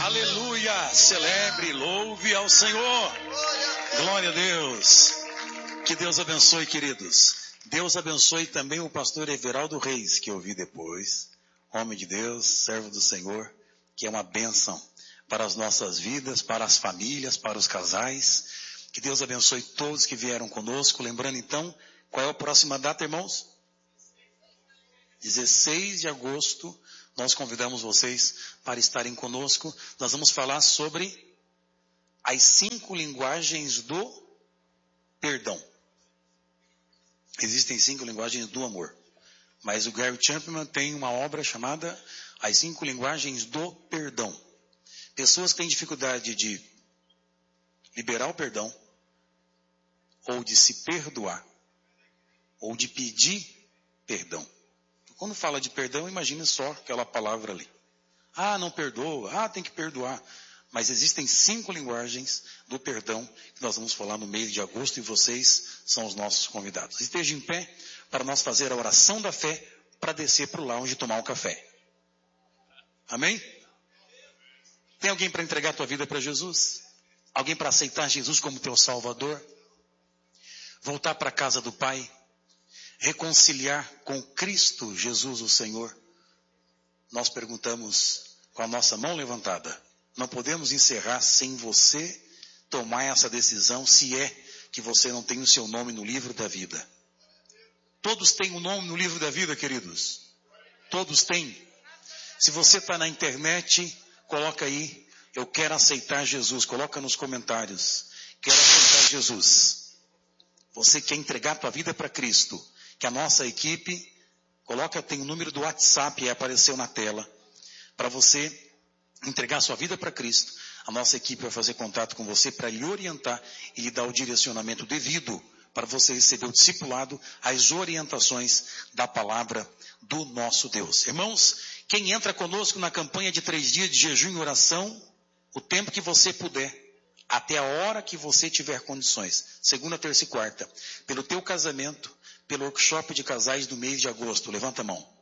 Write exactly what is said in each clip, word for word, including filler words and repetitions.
Aleluia! Celebre, louve ao Senhor. Glória a Deus. Que Deus abençoe, queridos. Deus abençoe também o pastor Everaldo Reis, que eu vi depois. Homem de Deus, servo do Senhor, que é uma bênção para as nossas vidas, para as famílias, para os casais. Que Deus abençoe todos que vieram conosco. Lembrando então, qual é a próxima data, irmãos? dezesseis de agosto, nós convidamos vocês para estarem conosco. Nós vamos falar sobre as cinco linguagens do perdão. Existem cinco linguagens do amor. Mas o Gary Chapman tem uma obra chamada As Cinco Linguagens do Perdão. Pessoas que têm dificuldade de liberar o perdão, ou de se perdoar, ou de pedir perdão. Quando fala de perdão, imagine só aquela palavra ali. Ah, não perdoa. Ah, tem que perdoar. Mas existem cinco linguagens do perdão que nós vamos falar no mês de agosto e vocês são os nossos convidados. Esteja em pé para nós fazer a oração da fé para descer para o lounge e tomar um café. Amém? Tem alguém para entregar a tua vida para Jesus? Alguém para aceitar Jesus como teu Salvador? Voltar para a casa do Pai? Reconciliar com Cristo Jesus o Senhor? Nós perguntamos com a nossa mão levantada. Não podemos encerrar sem você tomar essa decisão, se é que você não tem o seu nome no livro da vida. Todos têm o um nome no livro da vida, queridos. Todos têm. Se você está na internet, coloca aí, eu quero aceitar Jesus. Coloca nos comentários, quero aceitar Jesus. Você quer entregar a tua vida para Cristo. Que a nossa equipe, coloca, tem o número do WhatsApp, aí apareceu na tela, para você entregar a sua vida para Cristo. A nossa equipe vai fazer contato com você para lhe orientar e lhe dar o direcionamento devido para você receber o discipulado, as orientações da palavra do nosso Deus. Irmãos, quem entra conosco na campanha de três dias de jejum e oração, o tempo que você puder, até a hora que você tiver condições, segunda, terça e quarta, pelo teu casamento, pelo workshop de casais do mês de agosto. Levanta a mão.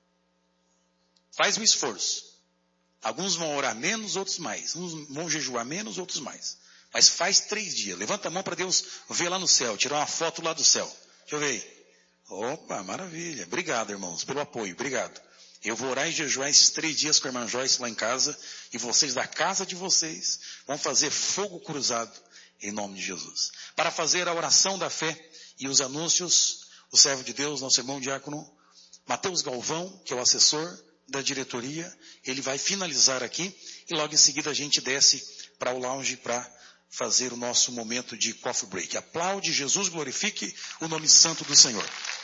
Faz um esforço. Alguns vão orar menos, outros mais. Uns vão jejuar menos, outros mais. Mas faz três dias. Levanta a mão para Deus ver lá no céu. Tirar uma foto lá do céu. Deixa eu ver aí. Opa, maravilha. Obrigado, irmãos, pelo apoio. Obrigado. Eu vou orar e jejuar esses três dias com a irmã Joyce lá em casa. E vocês da casa de vocês vão fazer fogo cruzado em nome de Jesus. Para fazer a oração da fé e os anúncios, o servo de Deus, nosso irmão diácono Mateus Galvão, que é o assessor da diretoria, ele vai finalizar aqui e logo em seguida a gente desce para o lounge para fazer o nosso momento de coffee break. Aplaude, Jesus, glorifique o nome santo do Senhor.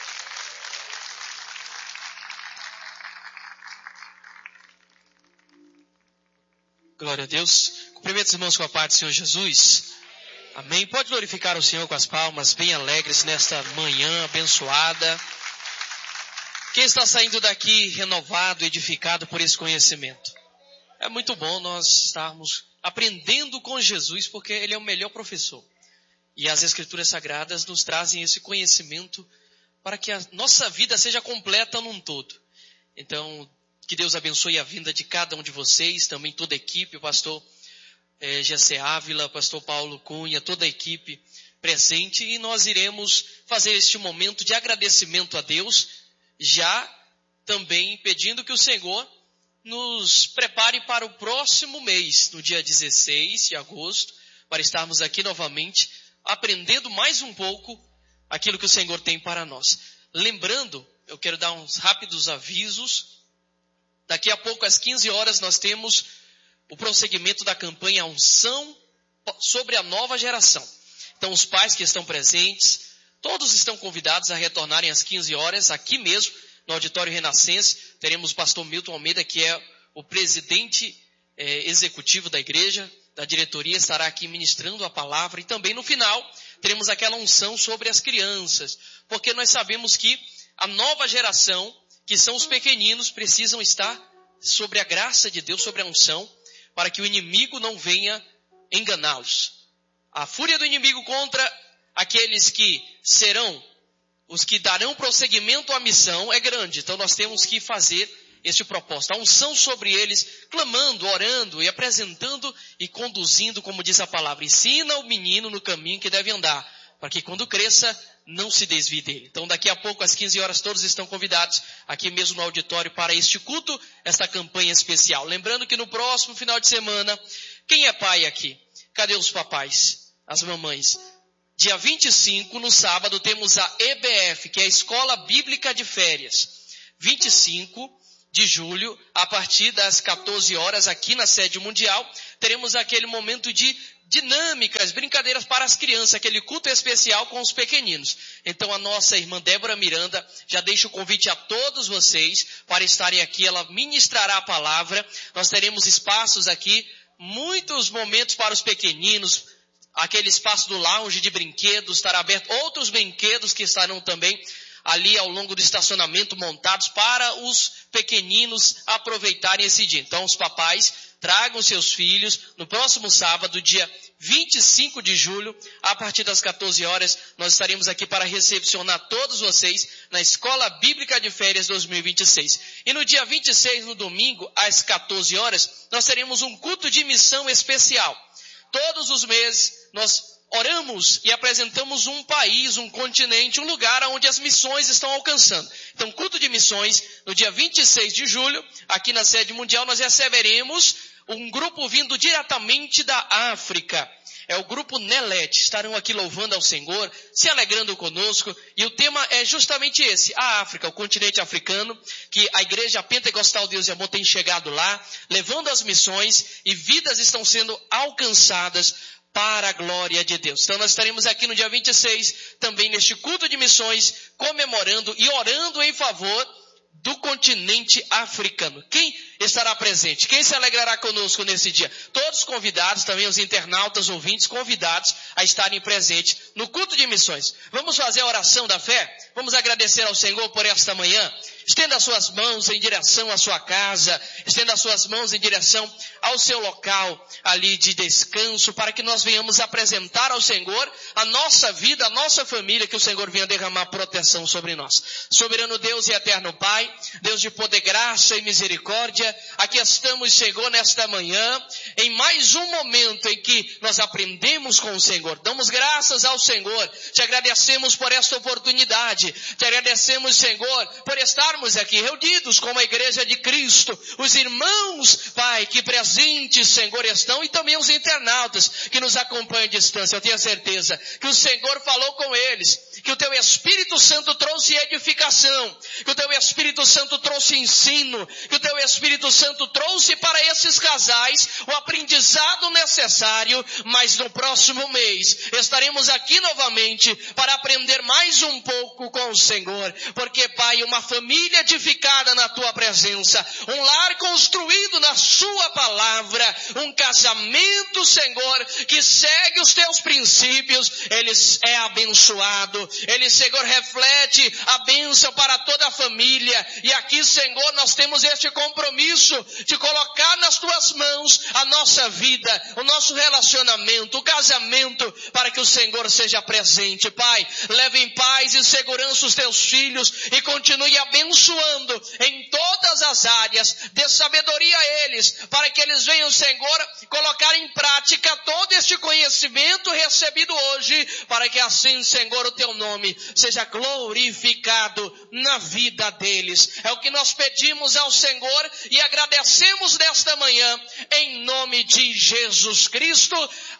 Glória a Deus. Cumprimento os irmãos com a paz do Senhor Jesus. Amém. Pode glorificar o Senhor com as palmas bem alegres nesta manhã abençoada. Quem está saindo daqui renovado, edificado por esse conhecimento? É muito bom nós estarmos aprendendo com Jesus, porque Ele é o melhor professor. E as Escrituras Sagradas nos trazem esse conhecimento para que a nossa vida seja completa num todo. Então, que Deus abençoe a vinda de cada um de vocês, também toda a equipe, o pastor É, G C Ávila, pastor Paulo Cunha, toda a equipe presente, e nós iremos fazer este momento de agradecimento a Deus, já também pedindo que o Senhor nos prepare para o próximo mês, no dia dezesseis de agosto, para estarmos aqui novamente, aprendendo mais um pouco aquilo que o Senhor tem para nós. Lembrando, eu quero dar uns rápidos avisos, daqui a pouco às quinze horas nós temos o prosseguimento da campanha Unção sobre a nova geração. Então, os pais que estão presentes, todos estão convidados a retornarem às quinze horas, aqui mesmo, no Auditório Renascense. Teremos o pastor Milton Almeida, que é o presidente eh, executivo da igreja, da diretoria, estará aqui ministrando a palavra. E também, no final, teremos aquela unção sobre as crianças, porque nós sabemos que a nova geração, que são os pequeninos, precisam estar sobre a graça de Deus, sobre a unção, para que o inimigo não venha enganá-los. A fúria do inimigo contra aqueles que serão os que darão prosseguimento à missão é grande. Então nós temos que fazer este propósito, a unção sobre eles, clamando, orando e apresentando e conduzindo, como diz a palavra. Ensina o menino no caminho que deve andar, para que quando cresça, não se desvie dele. Então daqui a pouco, às quinze horas, todos estão convidados aqui mesmo no auditório para este culto, esta campanha especial. Lembrando que no próximo final de semana, quem é pai aqui? Cadê os papais? As mamães? Dia vinte e cinco, no sábado, temos a E B F, que é a Escola Bíblica de Férias. vinte e cinco de julho, a partir das quatorze horas, aqui na sede mundial, teremos aquele momento de dinâmicas, brincadeiras para as crianças, aquele culto especial com os pequeninos. Então a nossa irmã Débora Miranda já deixa o convite a todos vocês para estarem aqui, ela ministrará a palavra. Nós teremos espaços aqui, muitos momentos para os pequeninos, aquele espaço do lounge de brinquedos estará aberto, outros brinquedos que estarão também ali ao longo do estacionamento montados para os pequeninos aproveitarem esse dia. Então os papais tragam seus filhos no próximo sábado, dia vinte e cinco de julho, a partir das quatorze horas, nós estaremos aqui para recepcionar todos vocês na Escola Bíblica de Férias dois mil e vinte e seis. E no dia vinte e seis, no domingo, às quatorze horas, nós teremos um culto de missão especial. Todos os meses nós oramos e apresentamos um país, um continente, um lugar onde as missões estão alcançando. Então, culto de missões, no dia vinte e seis de julho, aqui na sede mundial, nós receberemos um grupo vindo diretamente da África. É o grupo Nelete. Estarão aqui louvando ao Senhor, se alegrando conosco. E o tema é justamente esse, a África, o continente africano, que a Igreja Pentecostal Deus e Amor tem chegado lá, levando as missões e vidas estão sendo alcançadas para a glória de Deus. Então nós estaremos aqui no dia vinte e seis, também neste culto de missões, comemorando e orando em favor do continente africano. Quem estará presente? Quem se alegrará conosco nesse dia? Todos convidados, também os internautas, ouvintes, convidados a estarem presentes no culto de missões. Vamos fazer a oração da fé? Vamos agradecer ao Senhor por esta manhã? Estenda as suas mãos em direção à sua casa, estenda as suas mãos em direção ao seu local ali de descanso, para que nós venhamos apresentar ao Senhor a nossa vida, a nossa família, que o Senhor venha derramar proteção sobre nós. Soberano Deus e eterno Pai, Deus de poder, graça e misericórdia, aqui estamos, Senhor, nesta manhã, em mais um momento em que nós aprendemos com o Senhor. Damos graças ao Senhor, te agradecemos por esta oportunidade, te agradecemos, Senhor, por estarmos aqui reunidos como a Igreja de Cristo, os irmãos, Pai, que presentes, Senhor, estão, e também os internautas que nos acompanham à distância. Eu tenho certeza que o Senhor falou com eles, que o Teu Espírito Santo trouxe edificação, que o Teu Espírito Santo trouxe ensino, que o Teu Espírito Santo trouxe para esses casais o aprendizado necessário, mas no próximo mês estaremos aqui novamente para aprender mais um pouco com o Senhor, porque, Pai, uma família edificada na Tua presença, um lar construído na Sua palavra, um casamento, Senhor, que segue os Teus princípios, ele é abençoado, ele, Senhor, reflete a bênção para toda a família. E aqui, Senhor, nós temos este compromisso de colocar nas Tuas mãos a nossa vida, o nosso relacionamento, o casamento, para que o Senhor seja presente. Pai, leve em paz e segurança os Teus filhos e continue abençoando em todas as áreas, dê sabedoria a eles, para que eles venham, Senhor, colocar em prática todo este conhecimento recebido hoje, para que assim, Senhor, o Teu nome seja glorificado na vida deles. É o que nós pedimos ao Senhor e agradecemos nesta manhã, em nome de Jesus Cristo.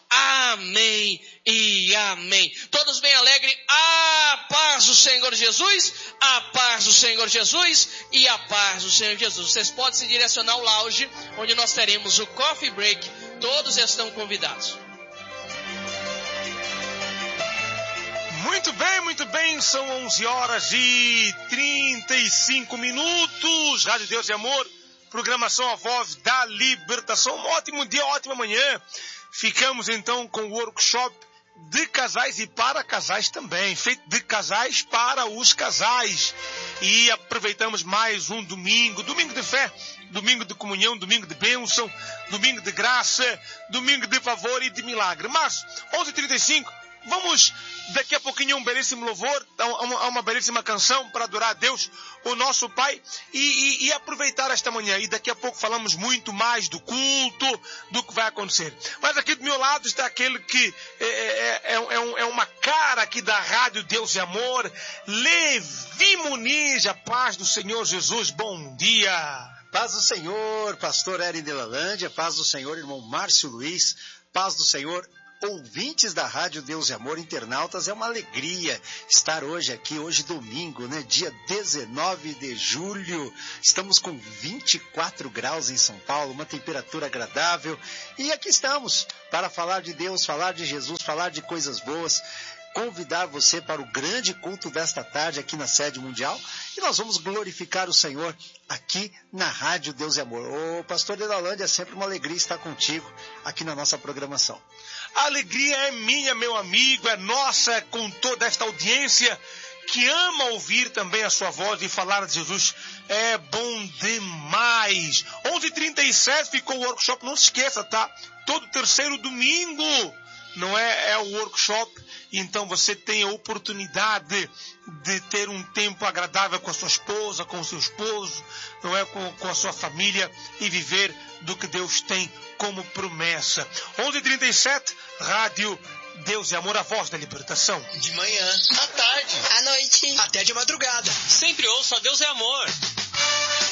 Amém e amém. Todos bem alegres. A paz do Senhor Jesus, a paz do Senhor Jesus e a paz do Senhor Jesus. Vocês podem se direcionar ao lounge, onde nós teremos o coffee break. Todos estão convidados. Muito bem, muito bem, são onze horas e trinta e cinco minutos, Rádio Deus e Amor, programação A Voz da Libertação. Um ótimo dia, ótima manhã. Ficamos então com o workshop de casais e para casais também, feito de casais para os casais. E aproveitamos mais um domingo, domingo de fé, domingo de comunhão, domingo de bênção, domingo de graça, domingo de favor e de milagre. Mas, onze e trinta e cinco, vamos daqui a pouquinho um belíssimo louvor, uma, uma belíssima canção para adorar a Deus, o nosso Pai, e, e, e aproveitar esta manhã. E daqui a pouco falamos muito mais do culto, do que vai acontecer. Mas aqui do meu lado está aquele que é, é, é, é, é uma cara aqui da Rádio Deus e Amor, Levi Muniz. A paz do Senhor Jesus, bom dia. Paz do Senhor, pastor Eri de Lalândia, paz do Senhor, irmão Márcio Luiz, paz do Senhor, ouvintes da Rádio Deus e Amor, internautas. É uma alegria estar hoje aqui, hoje domingo, né? Dia dezenove de julho, estamos com vinte e quatro graus em São Paulo, uma temperatura agradável, e aqui estamos para falar de Deus, falar de Jesus, falar de coisas boas, convidar você para o grande culto desta tarde aqui na sede mundial, e nós vamos glorificar o Senhor aqui na Rádio Deus e Amor. Ô, pastor de Lalândia, é sempre uma alegria estar contigo aqui na nossa programação. A alegria é minha, meu amigo, é nossa, com toda esta audiência que ama ouvir também a sua voz e falar de Jesus. É bom demais. onze e trinta e sete ficou o workshop, não se esqueça, tá? Todo terceiro domingo, não é? É o workshop. Então você tem a oportunidade de ter um tempo agradável com a sua esposa, com o seu esposo, não é? Com, com a sua família, e viver do que Deus tem como promessa. onze e trinta e sete, Rádio Deus e Amor, a voz da libertação. De manhã, à tarde, à noite, até de madrugada. Sempre ouça Deus é Amor.